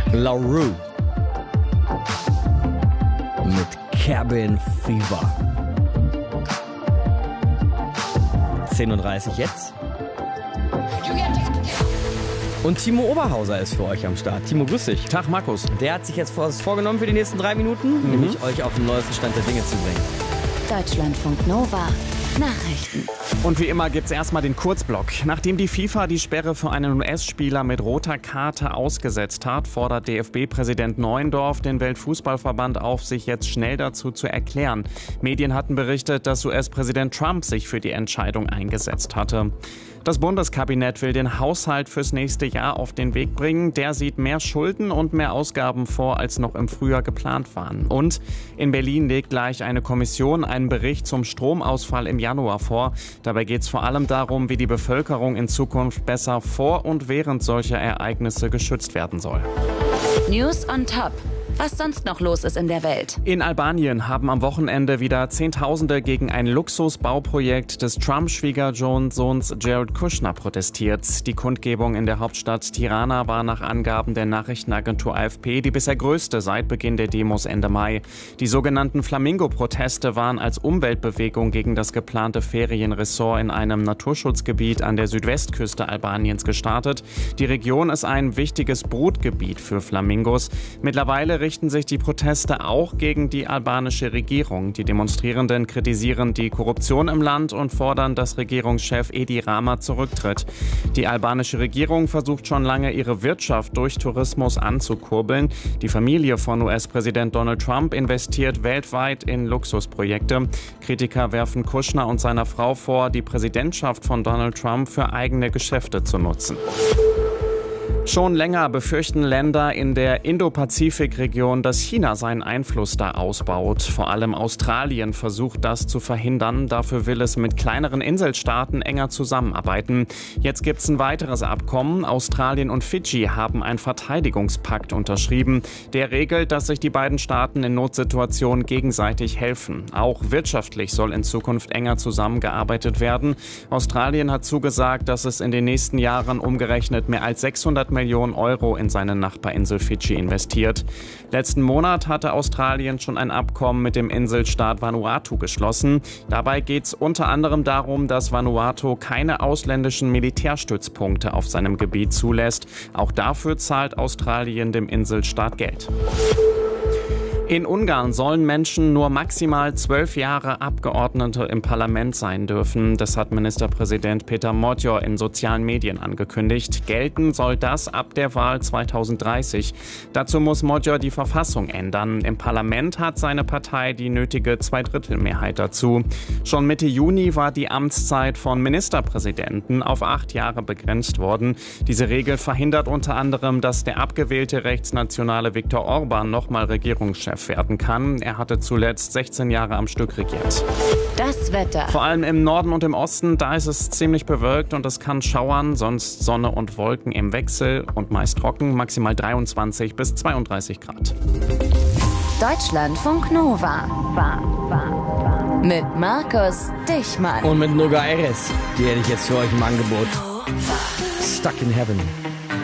La Rue mit Cabin Fever. 10:30 Uhr jetzt. Und Timo Oberhauser ist für euch am Start. Timo, grüß dich. Tag, Markus. Der hat sich jetzt vorgenommen für die nächsten 3 Minuten, nämlich euch auf den neuesten Stand der Dinge zu bringen. Deutschlandfunk Nova. Nachrichten. Und wie immer gibt's erstmal den Kurzblock. Nachdem die FIFA die Sperre für einen US-Spieler mit roter Karte ausgesetzt hat, fordert DFB-Präsident Neuendorf den Weltfußballverband auf, sich jetzt schnell dazu zu erklären. Medien hatten berichtet, dass US-Präsident Trump sich für die Entscheidung eingesetzt hatte. Das Bundeskabinett will den Haushalt fürs nächste Jahr auf den Weg bringen. Der sieht mehr Schulden und mehr Ausgaben vor, als noch im Frühjahr geplant waren. Und in Berlin legt gleich eine Kommission einen Bericht zum Stromausfall im Januar vor. Dabei geht es vor allem darum, wie die Bevölkerung in Zukunft besser vor und während solcher Ereignisse geschützt werden soll. News on Top. Was sonst noch los ist in der Welt. In Albanien haben am Wochenende wieder Zehntausende gegen ein Luxusbauprojekt des Trump-Schwiegersohns Jared Kushner protestiert. Die Kundgebung in der Hauptstadt Tirana war nach Angaben der Nachrichtenagentur AFP die bisher größte seit Beginn der Demos Ende Mai. Die sogenannten Flamingo-Proteste waren als Umweltbewegung gegen das geplante Ferienresort in einem Naturschutzgebiet an der Südwestküste Albaniens gestartet. Die Region ist ein wichtiges Brutgebiet für Flamingos. Mittlerweile richten sich die Proteste auch gegen die albanische Regierung. Die Demonstrierenden kritisieren die Korruption im Land und fordern, dass Regierungschef Edi Rama zurücktritt. Die albanische Regierung versucht schon lange, ihre Wirtschaft durch Tourismus anzukurbeln. Die Familie von US-Präsident Donald Trump investiert weltweit in Luxusprojekte. Kritiker werfen Kushner und seiner Frau vor, die Präsidentschaft von Donald Trump für eigene Geschäfte zu nutzen. Schon länger befürchten Länder in der Indo-Pazifik-Region, dass China seinen Einfluss da ausbaut. Vor allem Australien versucht das zu verhindern. Dafür will es mit kleineren Inselstaaten enger zusammenarbeiten. Jetzt gibt es ein weiteres Abkommen. Australien und Fidschi haben einen Verteidigungspakt unterschrieben. Der regelt, dass sich die beiden Staaten in Notsituationen gegenseitig helfen. Auch wirtschaftlich soll in Zukunft enger zusammengearbeitet werden. Australien hat zugesagt, dass es in den nächsten Jahren umgerechnet mehr als 600 Millionen Euro in seine Nachbarinsel Fidschi investiert. Letzten Monat hatte Australien schon ein Abkommen mit dem Inselstaat Vanuatu geschlossen. Dabei geht es unter anderem darum, dass Vanuatu keine ausländischen Militärstützpunkte auf seinem Gebiet zulässt. Auch dafür zahlt Australien dem Inselstaat Geld. In Ungarn sollen Menschen nur maximal 12 Jahre Abgeordnete im Parlament sein dürfen. Das hat Ministerpräsident Péter Magyar in sozialen Medien angekündigt. Gelten soll das ab der Wahl 2030. Dazu muss Magyar die Verfassung ändern. Im Parlament hat seine Partei die nötige Zweidrittelmehrheit dazu. Schon Mitte Juni war die Amtszeit von Ministerpräsidenten auf 8 Jahre begrenzt worden. Diese Regel verhindert unter anderem, dass der abgewählte rechtsnationale Viktor Orban nochmal Regierungschef werden kann. Er hatte zuletzt 16 Jahre am Stück regiert. Das Wetter. Vor allem im Norden und im Osten, da ist es ziemlich bewölkt und es kann schauern, sonst Sonne und Wolken im Wechsel und meist trocken, maximal 23 bis 32 Grad. Deutschlandfunk Nova. Mit Markus Dichmann. Und mit Noga Ayres, die hätte ich jetzt für euch im Angebot. Stuck in Heaven.